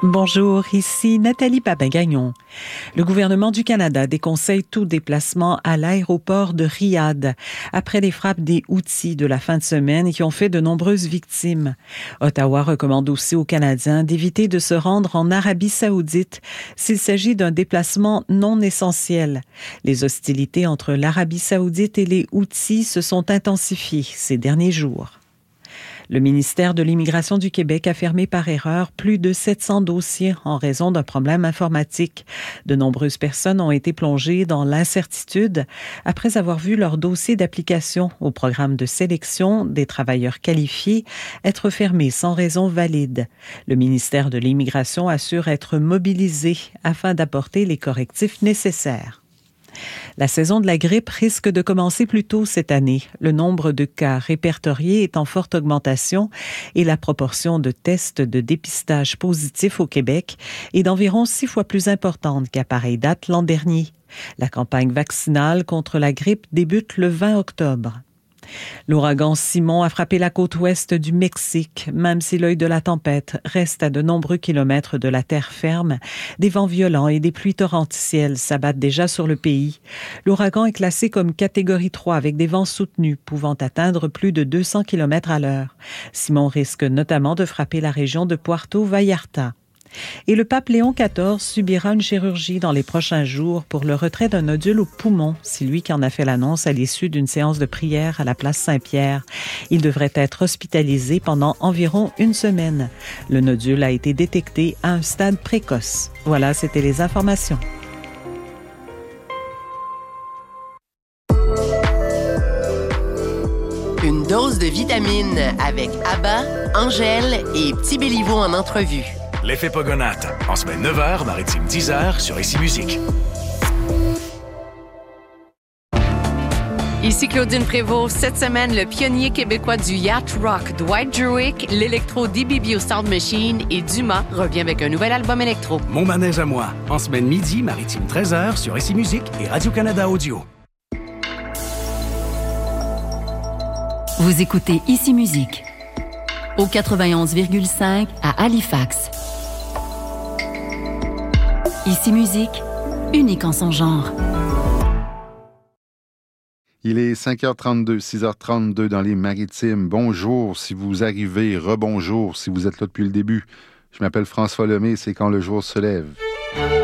Bonjour, ici Nathalie Papin-Gagnon. Le gouvernement du Canada déconseille tout déplacement à l'aéroport de Riyad après les frappes des Houthis de la fin de semaine qui ont fait de nombreuses victimes. Ottawa recommande aussi aux Canadiens d'éviter de se rendre en Arabie saoudite s'il s'agit d'un déplacement non essentiel. Les hostilités entre l'Arabie saoudite et les Houthis se sont intensifiées ces derniers jours. Le ministère de l'Immigration du Québec a fermé par erreur plus de 700 dossiers en raison d'un problème informatique. De nombreuses personnes ont été plongées dans l'incertitude après avoir vu leur dossier d'application au programme de sélection des travailleurs qualifiés être fermé sans raison valide. Le ministère de l'Immigration assure être mobilisé afin d'apporter les correctifs nécessaires. La saison de la grippe risque de commencer plus tôt cette année. Le nombre de cas répertoriés est en forte augmentation et la proportion de tests de dépistage positifs au Québec est d'environ 6 fois plus importante qu'à pareille date l'an dernier. La campagne vaccinale contre la grippe débute le 20 octobre. L'ouragan Simon a frappé la côte ouest du Mexique. Même si l'œil de la tempête reste à de nombreux kilomètres de la terre ferme, des vents violents et des pluies torrentielles s'abattent déjà sur le pays. L'ouragan est classé comme catégorie 3 avec des vents soutenus pouvant atteindre plus de 200 km à l'heure. Simon risque notamment de frapper la région de Puerto Vallarta. Et le pape Léon XIV subira une chirurgie dans les prochains jours pour le retrait d'un nodule au poumon. C'est lui qui en a fait l'annonce à l'issue d'une séance de prière à la place Saint-Pierre. Il devrait être hospitalisé pendant environ une semaine. Le nodule a été détecté à un stade précoce. Voilà, c'était les informations. Une dose de vitamines avec Abba, Angèle et Petit Béliveau en entrevue. L'effet Pogonate, en semaine 9h, maritime 10h sur Ici Musique. Ici Claudine Prévost. Cette semaine, le pionnier québécois du yacht rock, Dwight Druick, l'électro DBB Sound Machine et Dumas revient avec un nouvel album électro. Mon manège à moi, en semaine midi, maritime 13h sur Ici Musique et Radio-Canada Audio. Vous écoutez Ici Musique au 91,5 à Halifax. Ici Musique, unique en son genre. Il est 5h32, 6h32 dans les Maritimes. Bonjour si vous arrivez, rebonjour si vous êtes là depuis le début. Je m'appelle François Lemay, c'est quand le jour se lève.